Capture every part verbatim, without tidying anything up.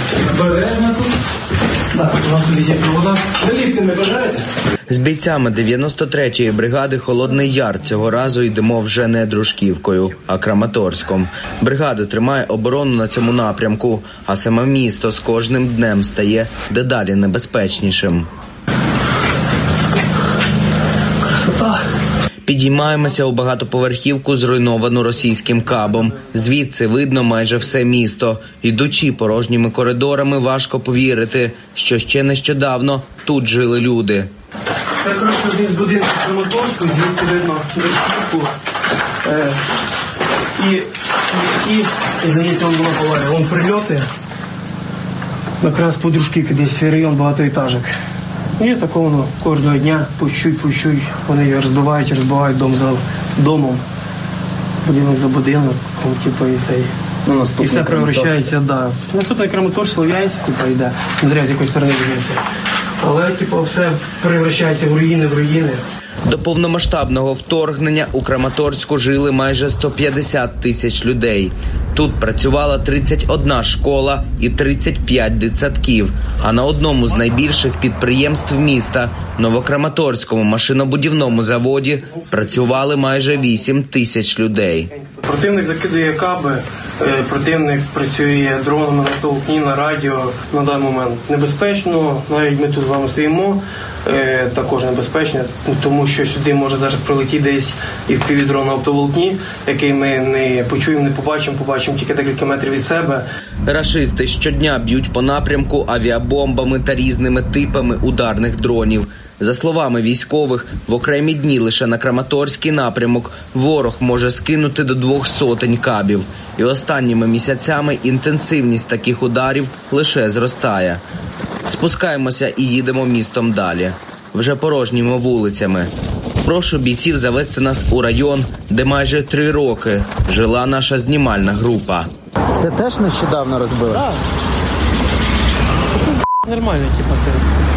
Бережно тут. Так, у нас тут є провода. Залізти не бажаєте? З бійцями дев'яносто третьої бригади «Холодний Яр» цього разу йдемо вже не Дружківкою, а Краматорськом. Бригада тримає оборону на цьому напрямку, а саме місто з кожним днем стає дедалі небезпечнішим. Красота! Підіймаємося у багатоповерхівку, зруйновану російським кабом. Звідси видно майже все місто. Йдучи порожніми коридорами, важко повірити, що ще нещодавно тут жили люди. Це, коротше, один з будинків Краматорську, звідси видно Дружківку. Е, і, і, і, і, здається, вон була поваря. Вон прильоти. Якраз по Дружківці, десь район багатоетажок. І такого воно кожного дня, по чуть, по чуть, вони її розбивають, розбивають дом за домом, будинок за будинок, там, типу, і цей. Ну, і все превращається, да. Наступний Краматорськ, Слов'янськ, типу, йде, не зря з якої сторони дивиться. Але, типу, все превращається в руїни, в руїни. До повномасштабного вторгнення у Краматорську жили майже сто п'ятдесят тисяч людей. Тут працювала тридцять одна школа і тридцять п'ять дитсадків. А на одному з найбільших підприємств міста – Новокраматорському машинобудівному заводі – працювали майже вісім тисяч людей. Противник закидує каби, противник працює дронами на толкні, на радіо. На даний момент небезпечно, навіть ми тут з вами стоїмо, також небезпечно, тому що сюди може зараз прилетіти десь і впівдрон на оптоволокні, який ми не почуємо, не побачимо, побачимо тільки декілька метрів від себе. Рашисти щодня б'ють по напрямку авіабомбами та різними типами ударних дронів. За словами військових, в окремі дні лише на Краматорський напрямок ворог може скинути до двох сотень кабів. І останніми місяцями інтенсивність таких ударів лише зростає. Спускаємося і їдемо містом далі. Вже порожніми вулицями. Прошу бійців завести нас у район, де майже три роки жила наша знімальна група. Це теж нещодавно розбили? Так. Нормально, типу, це.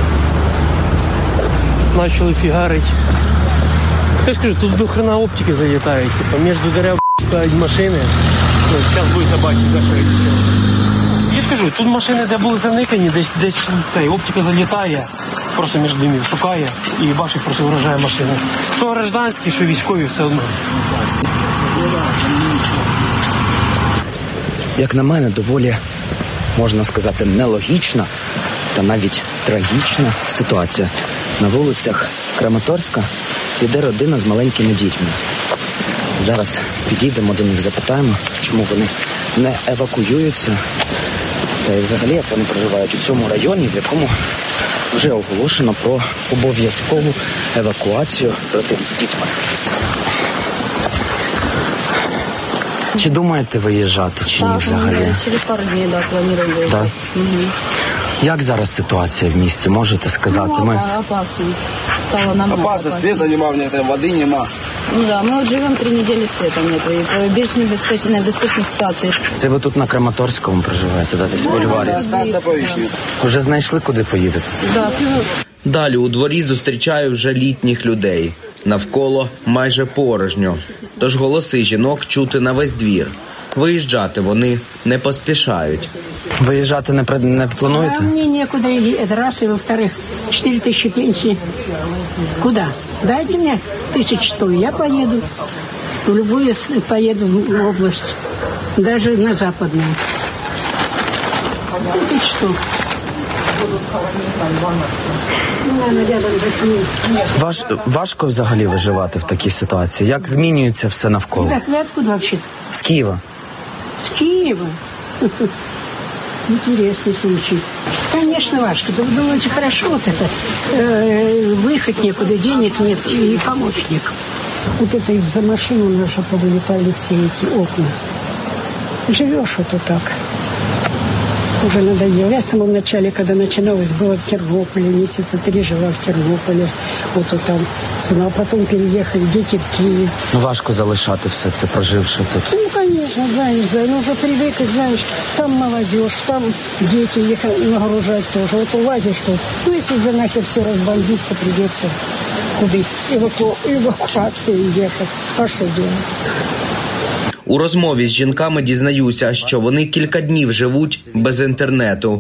Почали фігарить. Я ж кажу, тут до хрена оптики залітають, типу, між дерев стоять машини. Ну, зараз будете бачити, за що їх. Я ж кажу, тут машини, де були заникані, десь, десь цей, оптика залітає, просто між димів шукає і бачить, просто вражає машини. Що гражданські, що військові, все одно. Як на мене, доволі, можна сказати, нелогічна та навіть трагічна ситуація. На вулицях Краматорська йде родина з маленькими дітьми. Зараз підійдемо до них, запитаємо, чому вони не евакуюються. Та й взагалі, як вони проживають у цьому районі, в якому вже оголошено про обов'язкову евакуацію родин з дітьми. Чи думаєте виїжджати, чи ні взагалі? Так, через пару днів, да, плануємо виїжджати. Да? Угу. Як зараз ситуація в місті, можете сказати? Ну, Ми... опасно. Стало намного опасно. Света нема, води нема. Ну да, ми от живемо три неділі, света нету. І по більш небезпечній, небезпечній ситуації. Це ви тут на Краматорському проживаєте, да, десь в Бульварі? Вже знайшли, куди поїдете? Да. Далі у дворі зустрічаю вже літніх людей. Навколо майже порожньо. Тож голоси жінок чути на весь двір. Виїжджати вони не поспішають. Виїжджати не, не плануєте? А мне некуда, это раз, и во-вторых, четыре тысячи пенсии. Куда? Дайте мне тысяч сто, я поеду. В любую поеду в область, даже на западную. Тысяч сто. Важ, важко взагалі виживати в такій ситуації? Як змінюється все навколо? Так, вы откуда вообще? З Києва. С Киева? Интересный случай. Конечно, важко. Вы думаете, хорошо вот это. Э, выехать некуда, денег нет и помочь некому. Вот это из-за машины наши повылетали все эти окна. Живешь вот так. Уже надоело. Я в самом начале, когда начиналось, была в Тернополе, месяца три жила в Тернополе, вот там, а потом переехали, дети в Киев. Ну, важко залишати все це, проживши тут. Ну, конечно, знаешь, ну, уже привык, знаешь, там молодежь, там дети, их нагружать тоже. Вот улазишь тут. Ну, если же нахер все разбомбиться, придется куда-то эваку... эвакуации ехать. А что делать? У розмові з жінками дізнаюся, що вони кілька днів живуть без інтернету.